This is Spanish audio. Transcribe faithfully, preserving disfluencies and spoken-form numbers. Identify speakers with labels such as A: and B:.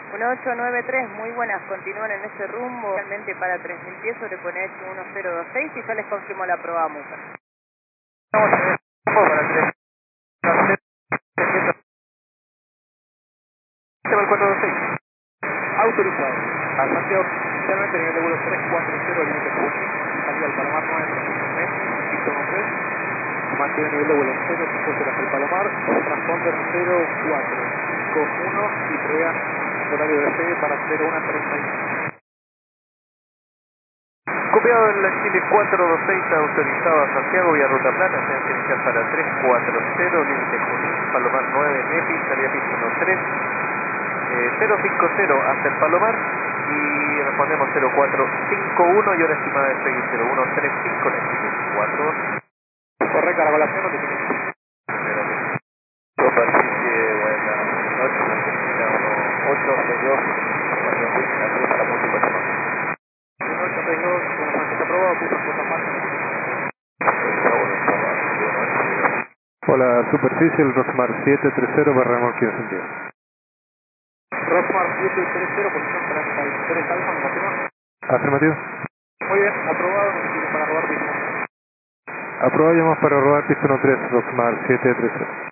A: uno ocho nueve tres, muy buenas, continúan en ese rumbo, realmente para tres mil pies sobre Conex uno cero dos seis y ya les confirmo la aprobamos.
B: Estamos en el rumbo para tres. cuatro dos seis.
C: Autorizado. A Santiago, inicialmente nivel de vuelo tres cuatro cero, límite Junín, salida al Palomar nueve, pista uno tres, mantiene nivel de vuelo cero cinco cero hasta el Palomar, transponder cero cuatro cinco uno y prevea horario de despegue para cero uno treinta y uno.
B: Copiado en la Chile cuatro dos seis, autorizado a Santiago vía ruta plana, ascendencia inicial para tres cuatro cero, límite Junín, Palomar nueve, Nepi, salida pista uno tres, eh, cero cinco cero hasta el Palomar y respondemos cero cuatro cinco uno y hora estimada de despegue cero uno treinta y cinco, Nepi cuatro.
C: Correcta la colación, notificación.
B: Superficie, buena noche, Argentina uno ocho seis dos, información Whisky tres para múltiples llamadas.
C: uno ocho seis dos, buenas noches, aprobado, puso en cuota marcha.
D: Hola, superficie, el Rosmar siete tres cero, barra remolque sentido.
C: Rosmar siete tres cero, posición treinta y tres Alfa, ¿me confirma?
D: Afirmativo.
C: Muy bien, aprobado, necesito para robar pista.
D: Aprobado, llamamos para robar pista uno tres, Rosmar siete tres cero.